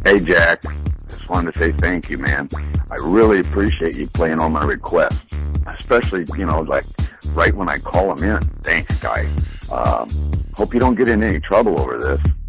Hey, Jack. Just wanted to say thank you, man. I really appreciate you playing all my requests, especially, like right when I call them in. Thanks, guy. Hope you don't get in any trouble over this.